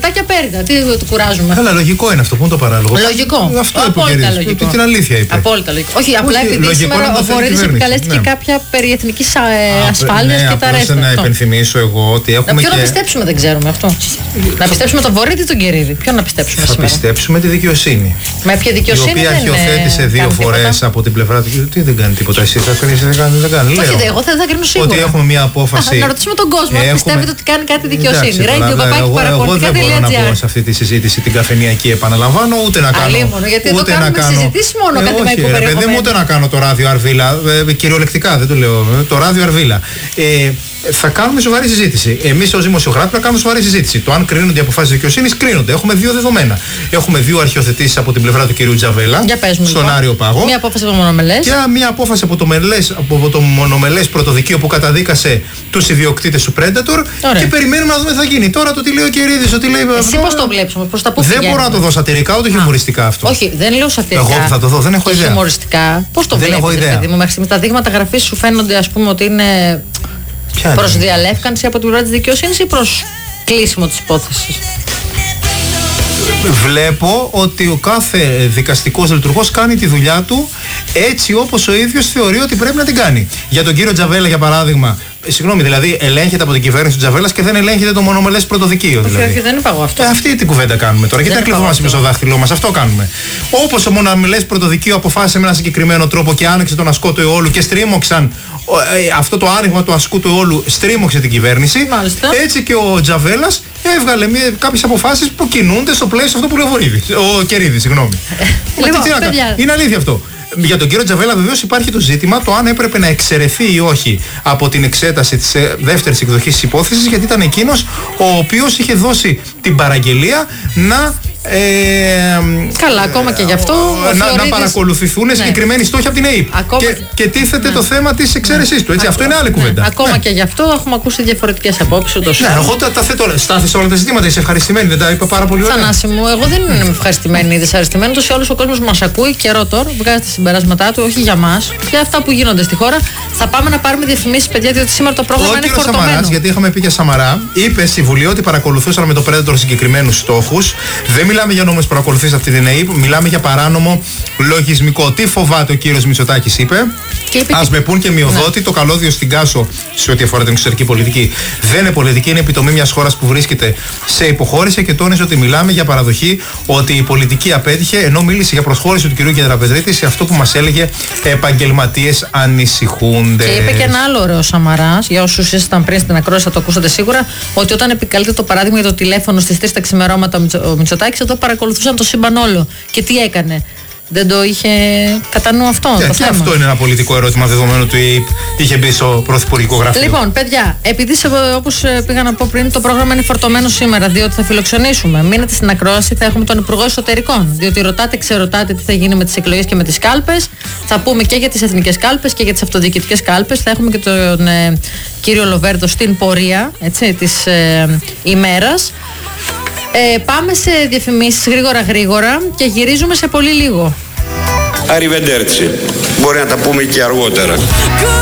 λεπτάκια πέριτα. Τι το κουράζουμε. Καλά, λογικό είναι αυτό. Πού είναι το παράλογο. Λογικό. Αυτό απόλυτα λογικό. Την αλήθεια είπε. Απόλυτα λογικό. Όχι, απλά επειδή σήμερα ο Βορύδης επικαλέστηκε κάποια περί εθνικής ασφάλειας και τα ρέστα. Να υπενθυμίσω εγώ ότι έχουμε. Ποιον να πιστέψουμε, δεν ξέρουμε αυτό. Να πιστέψουμε τον Βορύδη ή τον Κερίδη. Ποιον να πιστέψουμε σήμερα. Θα πιστέψουμε τη δικαιοσύνη. Με ποια δικαιοσύνη. Η οποία αρχιοθέτησε 2 φορές από την πλευρά του. Τι δεν κάνει τίποτα. Εσύ θα κρίνει, δεν κάνει. Όχι, εγώ θα κρίνω σίγουρα. Ότι έχουμε μια απόφαση. Να ρωτήσουμε τον κόσμο αν πιστεύετε ότι κάνει κάτι δικαιοσύνη. Εγώ δεν μπορώ να πω σε αυτή τη συζήτηση την καφενειακή, επαναλαμβάνω, ούτε να κάνω. Γιατί εδώ κάνουμε συζητήσεις μόνο ακαδημαϊκό περιεχομένο. Ούτε να κάνω το ράδιο Αρβίλα, κυριολεκτικά δεν το λέω, το ράδιο Αρβίλα. Θα κάνουμε σοβαρή συζήτηση. Εμείς ως δημοσιογράφοι θα κάνουμε σοβαρή συζήτηση. Το αν κρίνονται οι αποφάσεις δικαιοσύνης, κρίνονται. Έχουμε 2 δεδομένα. Έχουμε 2 αρχιοθετήσεις από την πλευρά του κυρίου Τζαβέλα στον Άριο Πάγο. Μία απόφαση από το μονομελές. Και μία απόφαση από το μονομελές πρωτοδικείο που καταδίκασε τους ιδιοκτήτες του Predator. Και περιμένουμε να δούμε τι θα γίνει. Τώρα το τι λέει ο Κερίδης, ότι λέει. Εσύ πώς το βλέπεις όμως, προς τα πού δεν μπορώ να το δω σατυρικά ούτε χιουμοριστικά αυτό. Όχι, δεν λέω σατυρικά. Εγώ που θα το δω, δεν έχω ιδέα. Χιουμοριστικά, πώς το βλέπεις, παιδί μου, μέχρι τα δείγματα γραφής σου φαίνονται, ας πούμε, ότι είναι. Προς διαλεύκανση από την πλευρά της δικαιοσύνης ή προς κλείσιμο της υπόθεσης? Βλέπω ότι ο κάθε δικαστικός λειτουργός κάνει τη δουλειά του έτσι όπως ο ίδιος θεωρεί ότι πρέπει να την κάνει. Για τον κύριο Τζαβέλα, για παράδειγμα, συγγνώμη, δηλαδή ελέγχεται από την κυβέρνηση του Τζαβέλας και δεν ελέγχεται το μονομελές πρωτοδικείο. Δηλαδή. Όχι, δεν είπα εγώ αυτό. Αυτή την κουβέντα κάνουμε τώρα. Και δεν κλειδωμάσαι πίσω στο δάχτυλό μας, αυτό κάνουμε. Όπως ο μονομελές πρωτοδικείο αποφάσισε με ένα συγκεκριμένο τρόπο και άνοιξε τον ασκό του αιώλου και στρίμωξαν αυτό το άνοιγμα του ασκού του αιώλου, στρίμωξε την κυβέρνηση. Μάλιστα. Έτσι και ο Τζαβέλας έβγαλε κάποιες αποφάσεις που κινούνται στο πλαίσιο αυτό που λέει ο Κερίδης, συγγνώμη. Είναι αλήθεια αυτό. Για τον κύριο Τζαβέλα βεβαίως υπάρχει το ζήτημα το αν έπρεπε να εξαιρεθεί ή όχι από την εξέταση της δεύτερης εκδοχής της υπόθεσης, γιατί ήταν εκείνος ο οποίος είχε δώσει την παραγγελία να καλά, ακόμα και γι' αυτό να παρακολουθηθούν συγκεκριμένοι στόχοι από την ΕΕΠ. Και τίθεται το θέμα της εξαίρεσής του. Έτσι, αυτό είναι άλλη κουβέντα. Ακόμα και γι' αυτό έχουμε ακούσει διαφορετικές απόψεις. Εγώ τα θέτω όλα τα ζητήματα. Είσαι ευχαριστημένη, δεν τα είπα πάρα πολύ ωραία? Θανάση μου, εγώ δεν είμαι ευχαριστημένη ή δυσαρεστημένη. Τόσο όλος ο κόσμος μας ακούει καιρό τώρα, βγάζει τα συμπεράσματά του, όχι για μας, για αυτά που γίνονται στη χώρα. Θα πάμε να πάρουμε διαφημίσεις, παιδιά, διότι σήμερα το πρόγραμμα είναι φορτωμένο. Σαμαράς, γιατί είχαμε πει για Σαμαρά, είπε στη Βουλή ότι παρακολουθούσαν με το Predator συγκεκριμένους στόχους. Δεν μιλάμε για νόμους παρακολουθήσεις από την ΕΕΠ, μιλάμε για παράνομο λογισμικό. Τι φοβάται ο κύριος Μητσοτάκης, είπε. Ας με πουν και μειοδότη, το καλώδιο στην Κάσο σε ό,τι αφορά την εξωτερική πολιτική δεν είναι πολιτική, είναι επιτομή μιας χώρας που βρίσκεται σε υποχώρηση και τόνισε ότι μιλάμε για παραδοχή, ότι η πολιτική απέτυχε, ενώ μίλησε για προσχώρηση του κυρίου Κεντραπετρίτη σε αυτό που μας έλεγε επαγγελματίες ανησυχούνται. Και είπε και ένα άλλο ωραίο Σαμαράς, για όσους ήσασταν πριν στην ακρόαση θα το ακούσατε σίγουρα, ότι όταν επικαλείται το παράδειγμα για το τηλέφωνο στις 3 τα ξημερώματα ο Μητσοτάκης, εδώ παρακολουθούσαν το σύμπαν όλο. Και τι έκανε? Δεν το είχε κατά νου αυτό το θέμα. Αυτό είναι ένα πολιτικό ερώτημα, δεδομένου ότι είχε μπει στο πρωθυπουργικό γραφείο. Λοιπόν, παιδιά, επειδή όπως πήγα να πω πριν, το πρόγραμμα είναι φορτωμένο σήμερα, διότι θα φιλοξενήσουμε. Μείνετε στην ακρόαση, θα έχουμε τον Υπουργό Εσωτερικών. Διότι ρωτάτε, ξερωτάτε τι θα γίνει με τις εκλογές και με τις κάλπες. Θα πούμε και για τις εθνικές κάλπες και για τις αυτοδιοικητικές κάλπες. Θα έχουμε και τον κύριο Λοβέρδο στην πορεία της ημέρας. Πάμε σε διαφημίσεις γρήγορα και γυρίζουμε σε πολύ λίγο. Arrivederci. Μπορεί να τα πούμε και αργότερα.